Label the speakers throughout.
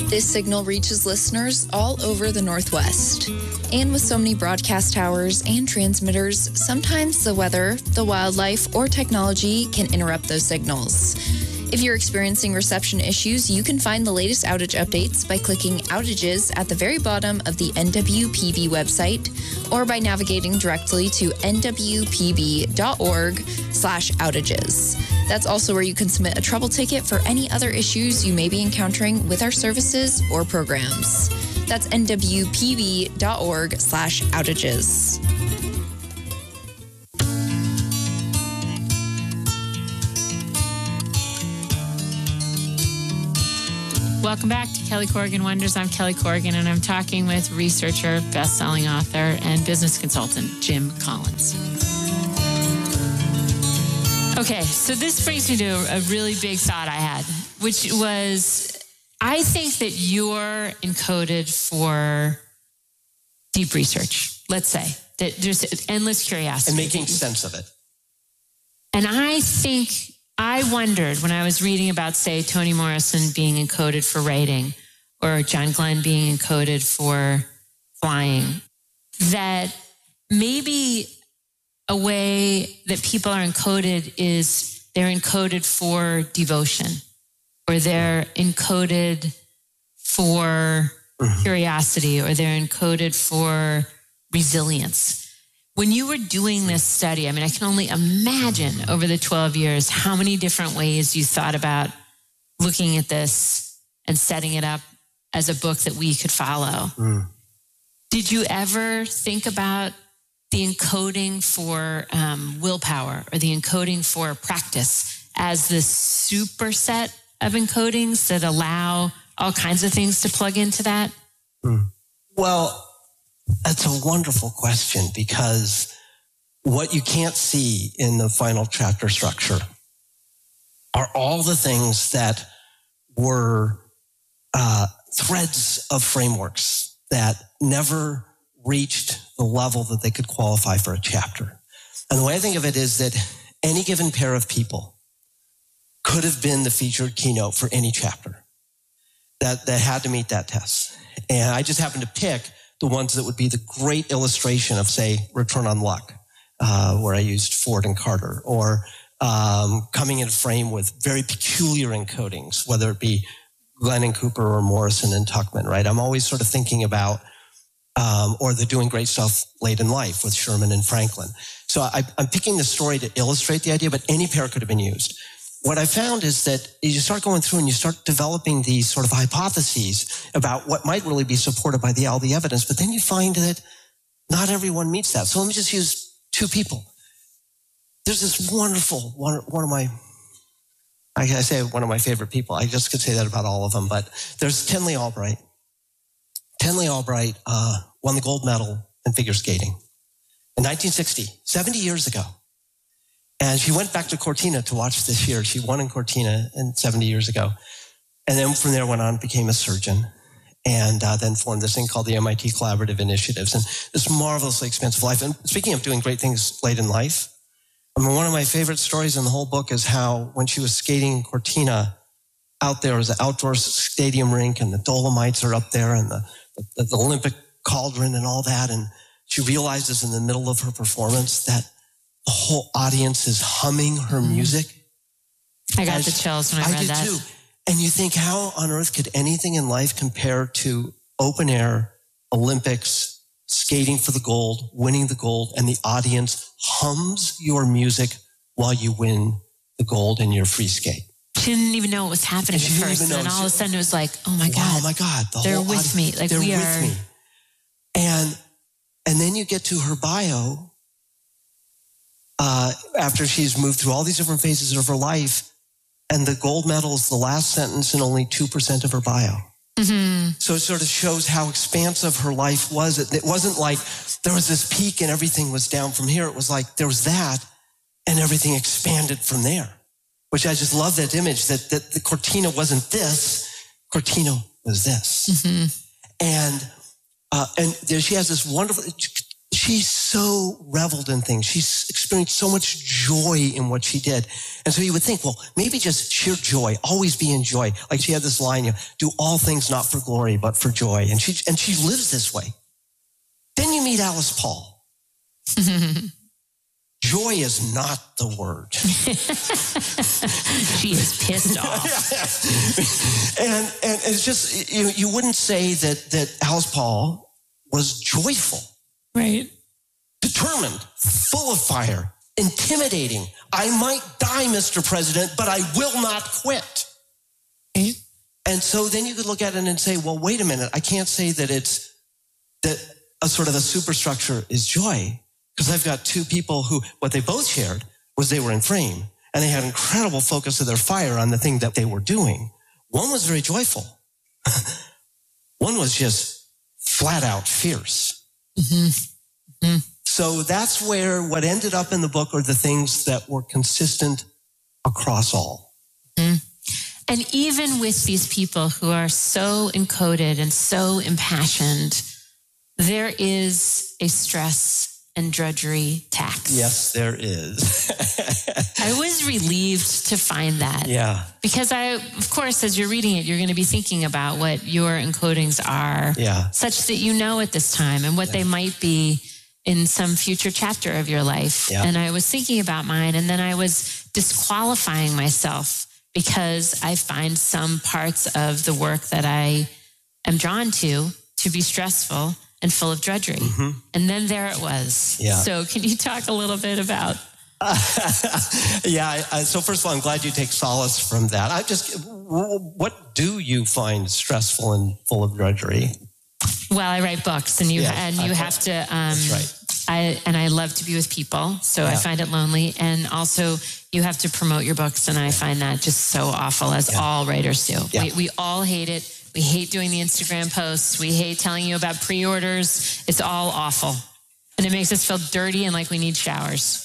Speaker 1: This signal reaches listeners all over the Northwest. And with so many broadcast towers and transmitters, sometimes the weather, the wildlife, or technology can interrupt those signals. If you're experiencing reception issues, you can find the latest outage updates by clicking Outages at the very bottom of the NWPB website or by navigating directly to nwpb.org/outages. That's also where you can submit a trouble ticket for any other issues you may be encountering with our services or programs. That's nwpb.org/outages.
Speaker 2: Welcome back to Kelly Corrigan Wonders. I'm Kelly Corrigan, and I'm talking with researcher, best-selling author, and business consultant, Jim Collins. Okay, so this brings me to a really big thought I had, which was, I think that you're encoded for deep research, let's say, that there's endless curiosity.
Speaker 3: And making sense of it.
Speaker 2: And I wondered when I was reading about, say, Toni Morrison being encoded for writing or John Glenn being encoded for flying, that maybe a way that people are encoded is they're encoded for devotion, or they're encoded for curiosity, or they're encoded for resilience. When you were doing this study, I mean, I can only imagine over the 12 years how many different ways you thought about looking at this and setting it up as a book that we could follow. Did you ever think about the encoding for willpower or the encoding for practice as the superset of encodings that allow all kinds of things to plug into that?
Speaker 3: Well, that's a wonderful question, because what you can't see in the final chapter structure are all the things that were threads of frameworks that never reached the level that they could qualify for a chapter. And the way I think of it is that any given pair of people could have been the featured keynote for any chapter that had to meet that test. And I just happened to pick the ones that would be the great illustration of, say, Return on Luck, where I used Ford and Carter, or coming in frame with very peculiar encodings, whether it be Glenn and Cooper or Morrison and Tuckman, right? I'm always sort of thinking about, or the doing great stuff late in life with Sherman and Franklin. So I'm picking the story to illustrate the idea, but any pair could have been used. What I found is that you start going through and you start developing these sort of hypotheses about what might really be supported by all the evidence, but then you find that not everyone meets that. So let me just use two people. There's this wonderful, one of my favorite people. I just could say that about all of them, but there's Tenley Albright. Tenley Albright won the gold medal in figure skating in 1960, 70 years ago. And she went back to Cortina to watch this year. She won in Cortina 70 years ago. And then from there went on, became a surgeon, and then formed this thing called the MIT Collaborative Initiatives, and this marvelously expansive life. And speaking of doing great things late in life, I mean, one of my favorite stories in the whole book is how when she was skating in Cortina, out there was an outdoor stadium rink, and the Dolomites are up there, and the Olympic cauldron and all that. And she realizes in the middle of her performance that the whole audience is humming her music.
Speaker 2: I got the chills when I read that. I did too.
Speaker 3: And you think, how on earth could anything in life compare to open air Olympics, skating for the gold, winning the gold, and the audience hums your music while you win the gold in your free skate?
Speaker 2: She didn't even know what was happening at first. And then all of a sudden it was like, oh my God.
Speaker 3: Oh my God.
Speaker 2: They're with me. Like,
Speaker 3: they're with me. And then you get to her bio, after she's moved through all these different phases of her life, and the gold medal is the last sentence in only 2% of her bio. So it sort of shows how expansive her life was. It wasn't like there was this peak and everything was down from here. It was like there was that and everything expanded from there, which I just love that image, that the Cortina wasn't this, Cortina was this. And there she has this wonderful, she so reveled in things. She experienced so much joy in what she did. And so you would think, well, maybe just sheer joy, always be in joy. Like she had this line, do all things not for glory, but for joy. And she lives this way. Then you meet Alice Paul. Joy is not the word.
Speaker 2: She is pissed off.
Speaker 3: and it's just, you wouldn't say that Alice Paul was joyful.
Speaker 2: Right.
Speaker 3: Determined, full of fire, intimidating. I might die, Mr. President, but I will not quit.
Speaker 2: Right.
Speaker 3: And so then you could look at it and say, well, wait a minute. I can't say that that a sort of a superstructure is joy. Because I've got two people who, what they both shared was they were in frame and they had incredible focus of their fire on the thing that they were doing. One was very joyful. One was just flat out fierce.
Speaker 2: Mm-hmm. Mm-hmm.
Speaker 3: So that's where what ended up in the book are the things that were consistent across all.
Speaker 2: Mm-hmm. And even with these people who are so encoded and so impassioned, there is a stress and drudgery tax.
Speaker 3: Yes, there is.
Speaker 2: I was relieved to find that.
Speaker 3: Yeah.
Speaker 2: Because of course, as you're reading it, you're going to be thinking about what your encodings are, such that you know at this time and what they might be in some future chapter of your life. Yeah. And I was thinking about mine, and then I was disqualifying myself because I find some parts of the work that I am drawn to be stressful and full of drudgery. Mm-hmm. And then there it was. Yeah. So can you talk a little bit about...
Speaker 3: So first of all, I'm glad you take solace from that. What do you find stressful and full of drudgery?
Speaker 2: Well, I write books, and you have to...
Speaker 3: That's right.
Speaker 2: I love to be with people, so I find it lonely. And also, you have to promote your books, and I find that just so awful, as all writers do. Yeah. We all hate it. We hate doing the Instagram posts. We hate telling you about pre-orders. It's all awful. And it makes us feel dirty and like we need showers.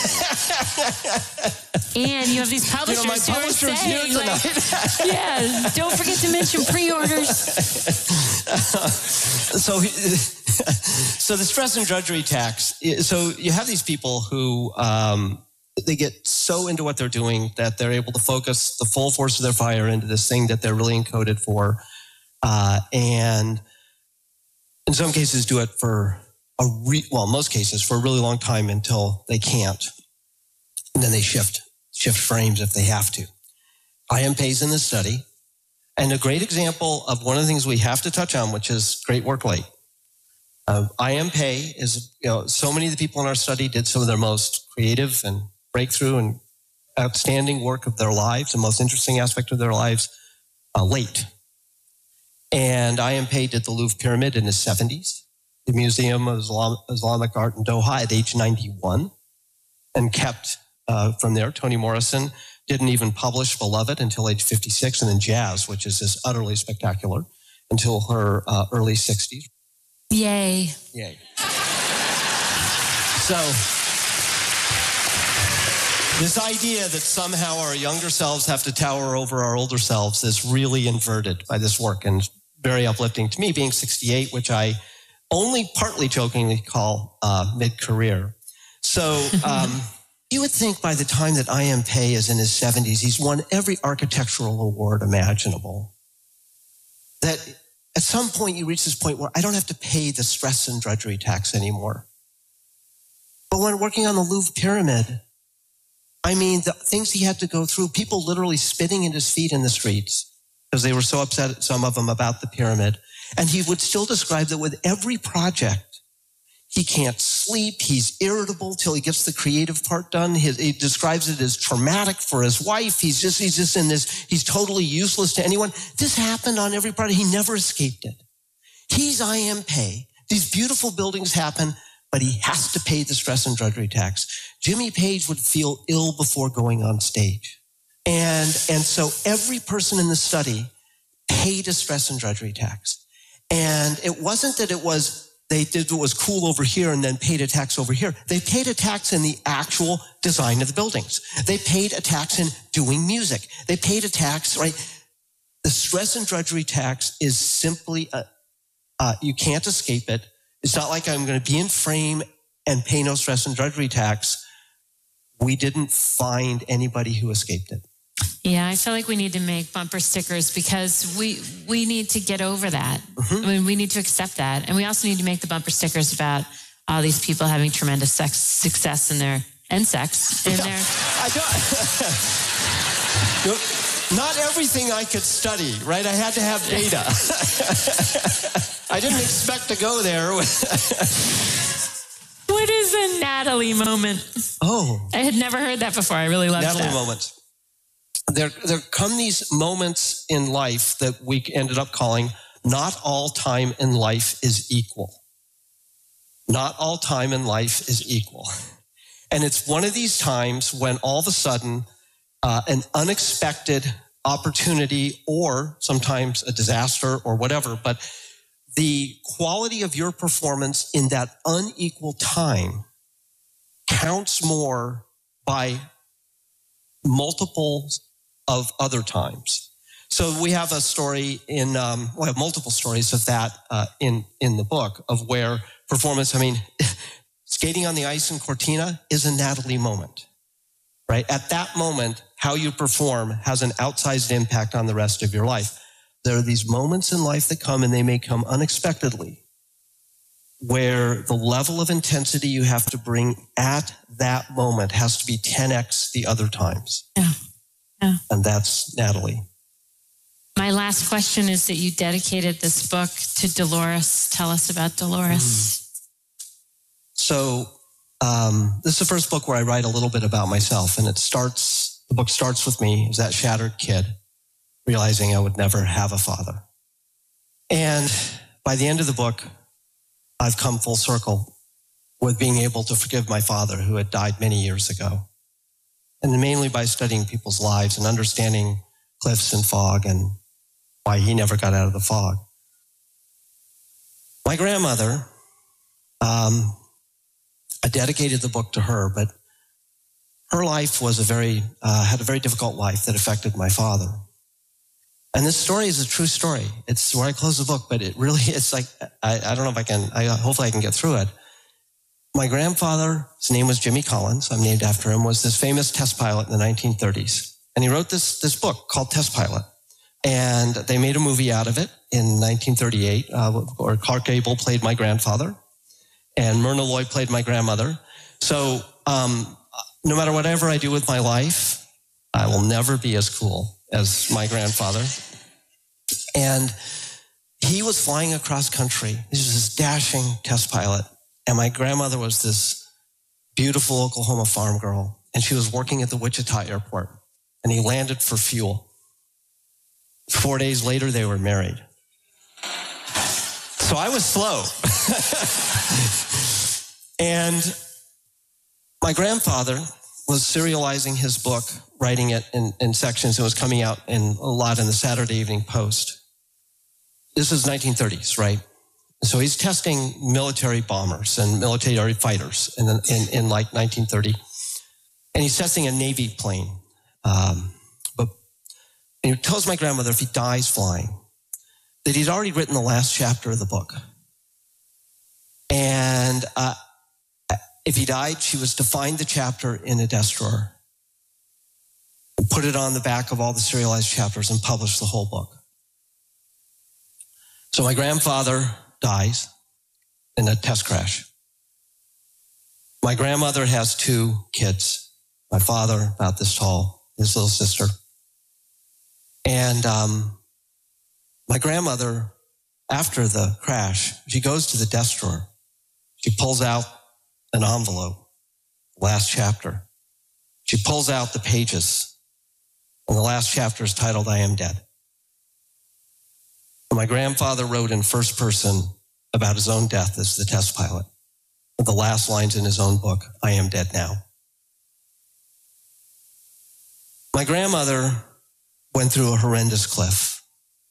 Speaker 2: And you have these publishers
Speaker 3: my publisher's here tonight.
Speaker 2: Don't forget to mention pre-orders.
Speaker 3: So the stress and drudgery tax. So you have these people who they get so into what they're doing that they're able to focus the full force of their fire into this thing that they're really encoded for. And in some cases do it for most cases for a really long time until they can't. And then they shift frames if they have to. I.M. Pei's in this study. And a great example of one of the things we have to touch on, which is great work late. I.M. Pei is, so many of the people in our study did some of their most creative and breakthrough and outstanding work of their lives, the most interesting aspect of their lives, late. And I.M. Pei did the Louvre Pyramid in his 70s, the Museum of Islamic Art in Doha at age 91, and kept from there. Toni Morrison didn't even publish Beloved until age 56, and then Jazz, which is just utterly spectacular, until her early 60s.
Speaker 2: Yay.
Speaker 3: So this idea that somehow our younger selves have to tower over our older selves is really inverted by this work, and very uplifting to me, being 68, which I only partly jokingly call mid-career. So you would think by the time that I.M. Pei is in his 70s, he's won every architectural award imaginable. That at some point you reach this point where I don't have to pay the stress and drudgery tax anymore. But when working on the Louvre Pyramid, I mean, the things he had to go through, people literally spitting in his feet in the streets because they were so upset, some of them, about the pyramid. And he would still describe that with every project, he can't sleep, he's irritable till he gets the creative part done. He describes it as traumatic for his wife. He's just in this, he's totally useless to anyone. This happened on every project. He never escaped it. He's I.M. Pei. These beautiful buildings happen, but he has to pay the stress and drudgery tax. Jimmy Page would feel ill before going on stage. And so every person in the study paid a stress and drudgery tax. And it wasn't that they did what was cool over here and then paid a tax over here. They paid a tax in the actual design of the buildings. They paid a tax in doing music. They paid a tax, right? The stress and drudgery tax is simply, you can't escape it. It's not like I'm going to be in frame and pay no stress and drudgery tax. We didn't find anybody who escaped it.
Speaker 2: Yeah, I feel like we need to make bumper stickers because we need to get over that. I mean, we need to accept that. And we also need to make the bumper stickers about all these people having tremendous success in their, and sex in their...
Speaker 3: I don't... Not everything I could study, right? I had to have data. I didn't expect to go there.
Speaker 2: What is a Natalie moment?
Speaker 3: Oh.
Speaker 2: I had never heard that before. I really loved that.
Speaker 3: Natalie moments. There come these moments in life that we ended up calling not all time in life is equal. Not all time in life is equal. And it's one of these times when all of a sudden an unexpected opportunity or sometimes a disaster or whatever, but the quality of your performance in that unequal time counts more by multiples of other times. So we have a story we have multiple stories of that in the book of where performance, skating on the ice in Cortina is a Natalie moment, right? At that moment, how you perform has an outsized impact on the rest of your life. There are these moments in life that come, and they may come unexpectedly, where the level of intensity you have to bring at that moment has to be 10x the other times.
Speaker 2: Yeah.
Speaker 3: And that's Natalie.
Speaker 2: My last question is that you dedicated this book to Dolores. Tell us about Dolores.
Speaker 3: So this is the first book where I write a little bit about myself, and the book starts with me as that shattered kid, realizing I would never have a father. And by the end of the book, I've come full circle with being able to forgive my father who had died many years ago. And mainly by studying people's lives and understanding cliffs and fog and why he never got out of the fog. My grandmother, I dedicated the book to her, but her life was had a very difficult life that affected my father. And this story is a true story. It's where I close the book, but it's like, I don't know if I can, hopefully I can get through it. My grandfather, his name was Jimmy Collins, I'm named after him, was this famous test pilot in the 1930s. And he wrote this book called Test Pilot. And they made a movie out of it in 1938, where Clark Gable played my grandfather, and Myrna Loy played my grandmother. So no matter whatever I do with my life, I will never be as cool as my grandfather. And he was flying across country. He was this dashing test pilot. And my grandmother was this beautiful Oklahoma farm girl. And she was working at the Wichita airport. And he landed for fuel. 4 days later, they were married. So I was slow. And my grandfather was serializing his book, writing it in sections. It was coming out a lot in the Saturday Evening Post. This is 1930s, right? So he's testing military bombers and military fighters in like 1930. And he's testing a Navy plane. But he tells my grandmother if he dies flying, that he'd already written the last chapter of the book. And if he died, she was to find the chapter in a desk drawer, put it on the back of all the serialized chapters, and publish the whole book. So my grandfather dies in a test crash. My grandmother has 2 kids. My father, about this tall, his little sister. And my grandmother, after the crash, she goes to the desk drawer. She pulls out an envelope, last chapter. She pulls out the pages, and the last chapter is titled, I Am Dead. My grandfather wrote in first person about his own death as the test pilot. The last lines in his own book, I am dead now. My grandmother went through a horrendous cliff.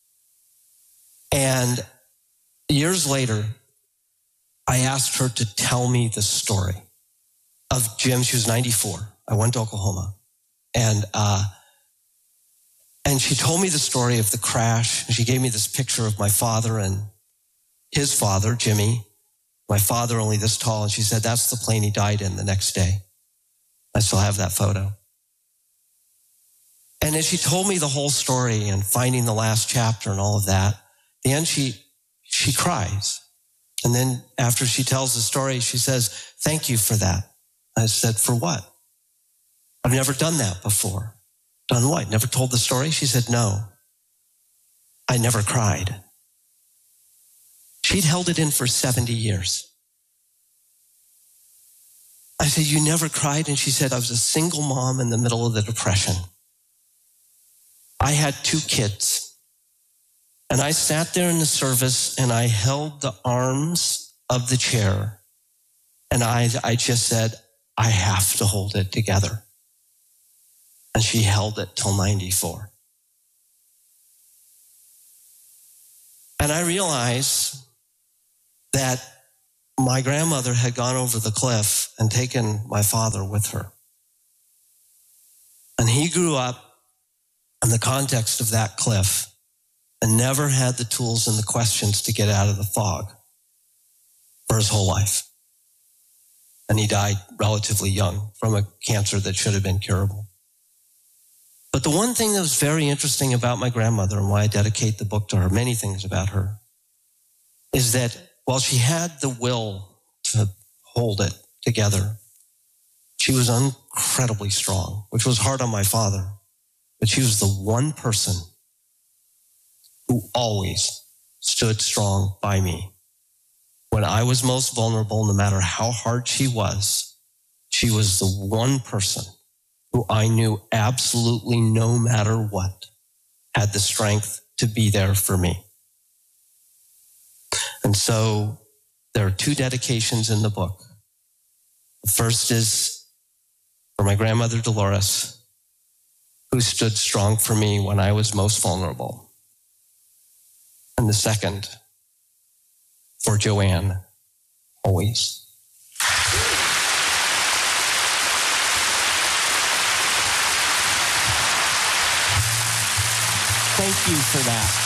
Speaker 3: And years later, I asked her to tell me the story of Jim. She was 94. I went to Oklahoma. And she told me the story of the crash. She gave me this picture of my father and his father, Jimmy, my father only this tall. And she said, that's the plane he died in the next day. I still have that photo. And as she told me the whole story and finding the last chapter and all of that, at the end she cries. And then after she tells the story, she says, thank you for that. I said, for what? I've never done that before. Done what? Never told the story? She said, no. I never cried. She'd held it in for 70 years. I said, you never cried? And she said, I was a single mom in the middle of the Depression. I had 2 kids. And I sat there in the service and I held the arms of the chair. And I just said, I have to hold it together. And she held it till 94. And I realized that my grandmother had gone over the cliff and taken my father with her. And he grew up in the context of that cliff and never had the tools and the questions to get out of the fog for his whole life. And he died relatively young from a cancer that should have been curable. But the one thing that was very interesting about my grandmother and why I dedicate the book to her, many things about her, is that while she had the will to hold it together, she was incredibly strong, which was hard on my father. But she was the one person who always stood strong by me. When I was most vulnerable, no matter how hard she was the one person who I knew absolutely no matter what had the strength to be there for me. And so there are 2 dedications in the book. The first is for my grandmother, Dolores, who stood strong for me when I was most vulnerable. And the second for Joanne, always. Thank you for that.